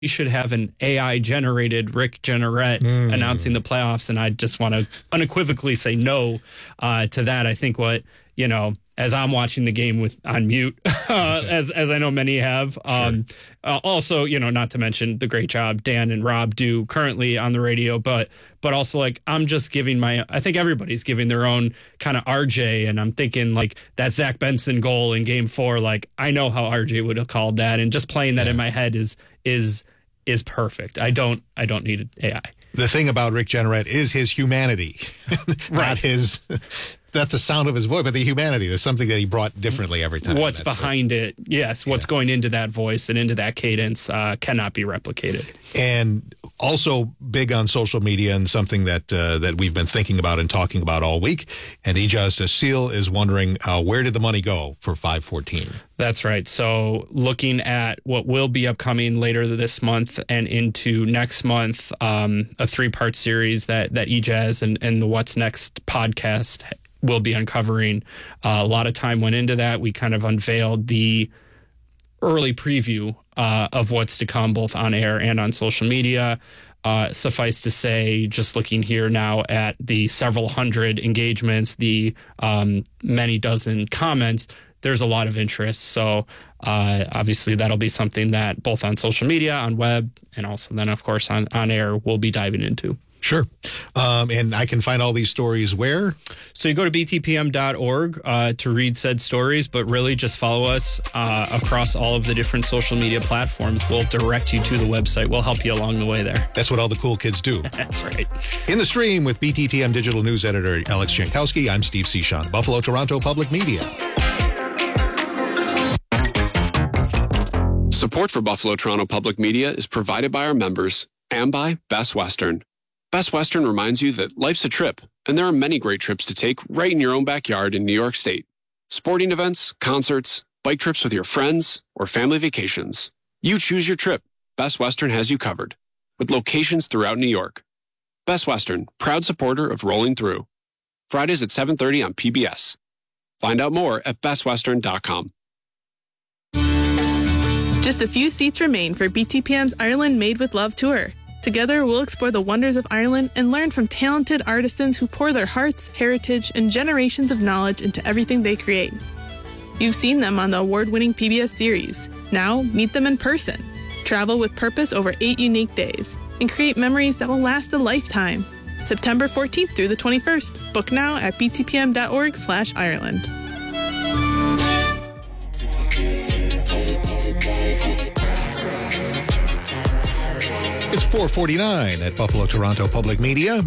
we should have an AI-generated Rick Jeanneret announcing the playoffs, and I just want to unequivocally say no to that. I think as I'm watching the game on mute, as I know many have. Also, not to mention the great job Dan and Rob do currently on the radio, but also I'm just giving I think everybody's giving their own kind of RJ, and I'm thinking that Zach Benson goal in Game 4. I know how RJ would have called that, and just playing that in my head is perfect. I don't need an AI. The thing about Rick Jeanneret is his humanity, not the sound of his voice, but the humanity. There's something that he brought differently every time. What's behind it? Yes, what's going into that voice and into that cadence cannot be replicated. And also big on social media, and something that we've been thinking about and talking about all week. And Ijaz Asil is wondering, where did the money go for 514? That's right. So looking at what will be upcoming later this month and into next month, a 3-part series that Ijaz and the What's Next podcast will be uncovering. A lot of time went into that. We kind of unveiled the early preview of what's to come, both on air and on social media. Suffice to say, just looking here now at the several hundred engagements, the many dozen comments, there's a lot of interest. So obviously that'll be something that both on social media, on web, and also then, of course, on air, we'll be diving into. Sure. And I can find all these stories where? So you go to btpm.org to read said stories, but really just follow us across all of the different social media platforms. We'll direct you to the website. We'll help you along the way there. That's what all the cool kids do. That's right. In the stream with BTPM Digital News Editor Alex Jankowski, I'm Steve Cichon, Buffalo, Toronto Public Media. Support for Buffalo Toronto Public Media is provided by our members and by Best Western. Best Western reminds you that life's a trip, and there are many great trips to take right in your own backyard in New York State. Sporting events, concerts, bike trips with your friends, or family vacations. You choose your trip. Best Western has you covered, with locations throughout New York. Best Western, proud supporter of Rolling Through. Fridays at 7:30 on PBS. Find out more at bestwestern.com. Just a few seats remain for BTPM's Ireland Made with Love tour. Together, we'll explore the wonders of Ireland and learn from talented artisans who pour their hearts, heritage, and generations of knowledge into everything they create. You've seen them on the award-winning PBS series. Now, meet them in person. Travel with purpose over 8 unique days and create memories that will last a lifetime. September 14th through the 21st. Book now at btpm.org/Ireland. It's 4:49 at Buffalo, Toronto Public Media.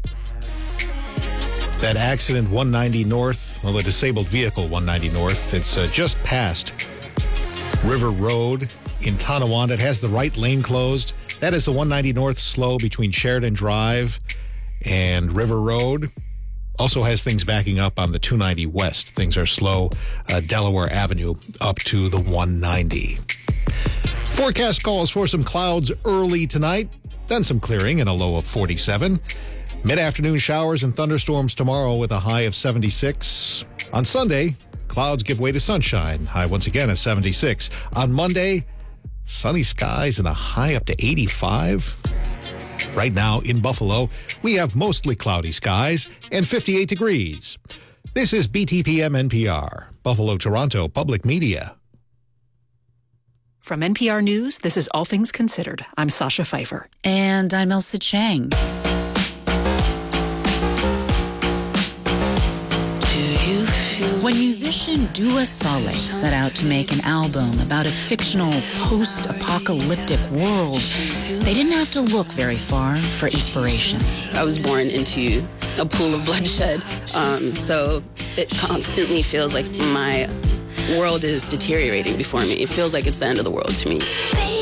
That accident 190 North, the disabled vehicle 190 North, it's just past River Road in Tonawanda. It has the right lane closed. That is the 190 North slow between Sheridan Drive and River Road. Also has things backing up on the 290 West. Things are slow, Delaware Avenue up to the 190. Forecast calls for some clouds early tonight, then some clearing and a low of 47. Mid-afternoon showers and thunderstorms tomorrow with a high of 76. On Sunday, clouds give way to sunshine, high once again at 76. On Monday, sunny skies and a high up to 85. Right now in Buffalo, we have mostly cloudy skies and 58 degrees. This is BTPM NPR, Buffalo, Toronto Public Media. From NPR News, this is All Things Considered. I'm Sasha Pfeiffer. And I'm Elsa Chang. When musician Dua Saleh set out to make an album about a fictional post-apocalyptic world, they didn't have to look very far for inspiration. I was born into a pool of bloodshed, so it constantly feels like my world is deteriorating before me. It feels like it's the end of the world to me.